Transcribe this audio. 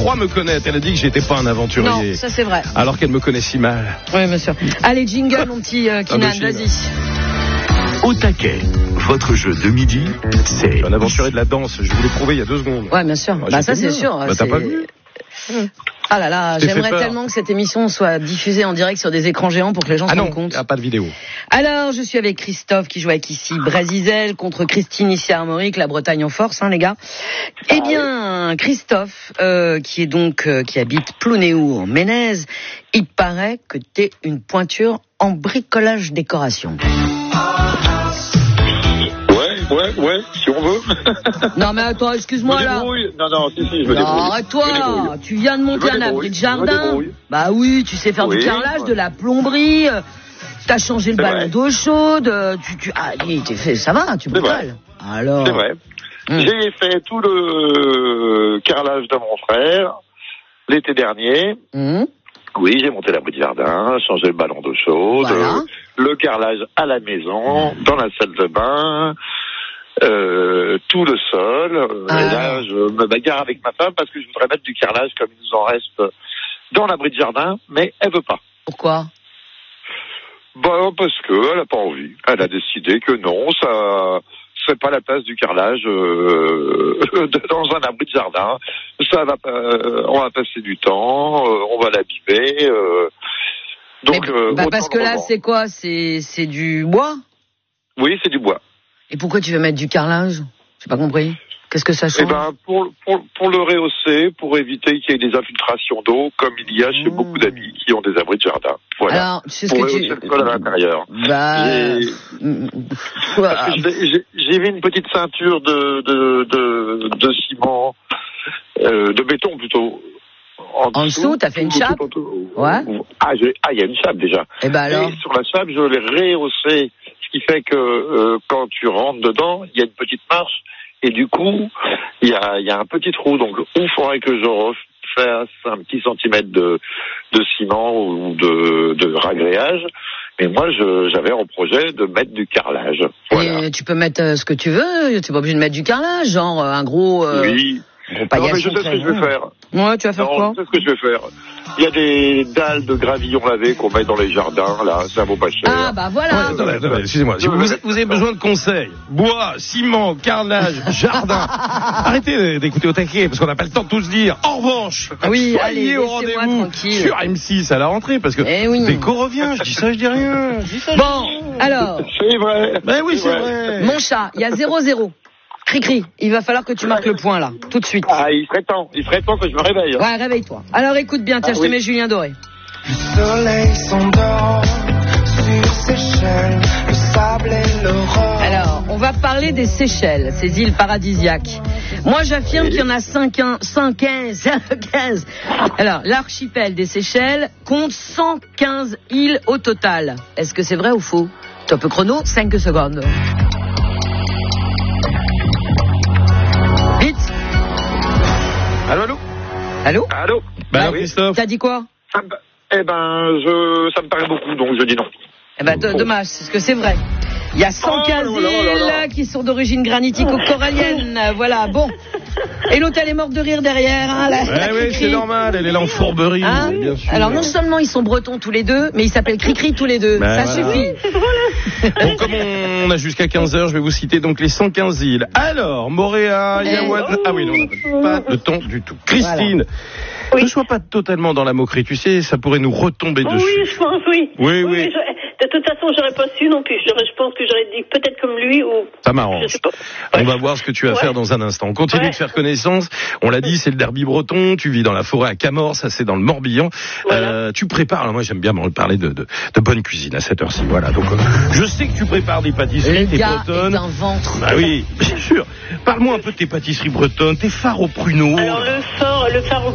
croit me connaître. Elle a dit que j'étais pas un aventurier. Non, ça c'est vrai. Alors qu'elle me connaît si mal. Oui, bien sûr. Allez, jingle, mon petit Kinan, vas-y. Au taquet, votre jeu de midi, c'est... Un aventurier de la danse, je vous l'ai prouvé il y a 2 secondes. Ouais, bien sûr. Bah ça c'est sûr. Bah t'as pas vu? Ah là là, j'aimerais tellement que cette émission soit diffusée en direct sur des écrans géants pour que les gens se rendent compte. Ah non, il n'y a pas de vidéo. Alors, je suis avec Christophe qui joue avec ici Brésisel contre Christine ici à Armorique, la Bretagne en force, hein, les gars. Eh bien, Christophe, qui habite Plounéou en Ménez, il paraît que t'es une pointure en bricolage décoration. Ouais, si on veut. Non mais attends, excuse-moi là. Non, si, je me débrouille. Arrête-toi, tu viens de monter un abri de jardin. Bah oui, tu sais faire du carrelage, de la plomberie, t'as changé le ballon d'eau chaude, ça va, tu bricoles. Alors. C'est vrai. J'ai fait tout le carrelage de mon frère l'été dernier. Oui, j'ai monté l'abri de jardin, changé le ballon d'eau chaude, le carrelage à la maison, dans la salle de bain, tout le sol. Et là, je me bagarre avec ma femme parce que je voudrais mettre du carrelage comme il nous en reste dans l'abri de jardin, mais elle veut pas. Pourquoi? Bah, parce que elle a pas envie. Elle a décidé que non, ça c'est pas la place du carrelage dans un abri de jardin. Ça va, on va passer du temps, on va l'abîmer. Donc, parce que là, c'est quoi? C'est du bois? Oui, c'est du bois. Et pourquoi tu veux mettre du carrelage? J'ai pas compris. Qu'est-ce que ça change? Eh ben, pour le rehausser, pour éviter qu'il y ait des infiltrations d'eau, comme il y a chez beaucoup d'amis qui ont des abris de jardin. Voilà. Alors, c'est ce pour que rehausser le sol à l'intérieur. J'ai mis une petite ceinture de ciment, de béton plutôt. En dessous, t'as fait une chape? Ouais. Il y a une chape déjà. Et ben alors? Et sur la chape, je l'ai rehaussée, ce qui fait que quand tu rentres dedans, il y a une petite marche. Et du coup, il y a un petit trou, donc il faudrait que je refasse un petit centimètre de ciment ou de ragréage. Mais moi, j'avais en projet de mettre du carrelage. Voilà. Et tu peux mettre ce que tu veux, t'es pas obligé de mettre du carrelage, genre un gros... Oui. Non, mais je sais ce que je vais faire. Ouais, tu vas faire quoi? Je sais ce que je vais faire. Il y a des dalles de gravillon lavé qu'on met dans les jardins, là, ça vaut pas cher. Ah, bah voilà. Attendez, excusez-moi. Si vous avez besoin de conseils, bois, ciment, carrelage, jardin, arrêtez d'écouter au taquet, parce qu'on n'a pas le temps de tout se dire. En revanche, soyez au rendez-vous sur M6 à la rentrée, parce que Déco revient, je dis ça, je dis rien. Bon, alors. C'est vrai. Ben oui, c'est vrai. Mon chat, il y a 0-0. Cri-cri, il va falloir que tu marques le point là, tout de suite. Ah, il serait temps que je me réveille. Ouais, réveille-toi. Alors écoute bien, tiens, je te mets Julien Doré. Le soleil s'endort sur Seychelles, le sable et l'aurore. Alors, on va parler des Seychelles, ces îles paradisiaques. Moi, j'affirme qu'il y en a 15. Alors, l'archipel des Seychelles compte 115 îles au total. Est-ce que c'est vrai ou faux? Top chrono, 5 secondes. Vite. Allô? Bah, Christophe. T'as dit quoi? Eh ben, ça me paraît beaucoup, donc je dis non. Eh ben, dommage, parce que c'est vrai. Il y a 115 îles qui sont d'origine granitique ou corallienne. Voilà, bon. Et l'autre, elle est morte de rire derrière. Hein, oui, c'est normal, elle est là en fourberie. Hein, bien sûr. Alors, non seulement ils sont bretons tous les deux, mais ils s'appellent Cri-Cri tous les deux. Ça suffit. C'est drôle. Bon, comme on a jusqu'à 15h, je vais vous citer donc les 115 îles. Alors, Moorea, Yaouad... Ah oui, non, on n'a pas le temps du tout. Christine, ne sois pas totalement dans la moquerie, tu sais, ça pourrait nous retomber dessus. Oui, je pense, oui. Oui. De toute façon, j'aurais pas su non plus. Je pense que j'aurais dit peut-être comme lui ou... Ça m'arrange. Je sais pas. On va voir ce que tu vas faire dans un instant. On continue de faire connaissance. On l'a dit, c'est le derby breton. Tu vis dans la forêt à Camors, ça c'est dans le Morbihan. Voilà. Tu prépares, alors moi j'aime bien parler de bonne cuisine à cette heure-ci. Voilà, donc je sais que tu prépares des pâtisseries, tes bretonnes. Est un ventre. Bah oui, bien sûr. Parle-moi un peu de tes pâtisseries bretonnes, tes fards aux pruneaux. Alors le phare au